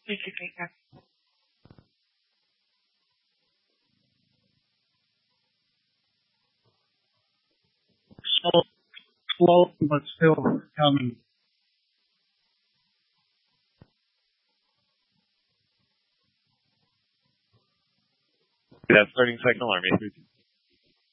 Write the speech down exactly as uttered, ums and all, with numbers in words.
Thank you, Baker. So slow, but still coming. That's starting second alarm.